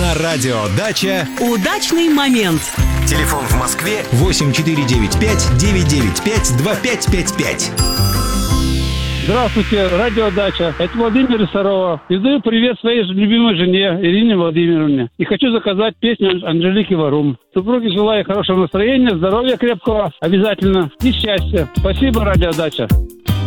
На радио «Дача» удачный момент. Телефон в Москве 8495-995-2555. Здравствуйте, радио «Дача». Это Владимир из Сарова. Передаю привет своей любимой жене Ирине Владимировне. И хочу заказать песню Анжелики Варум. Супруге желаю хорошего настроения, здоровья крепкого, обязательно, и счастья. Спасибо, радио «Дача».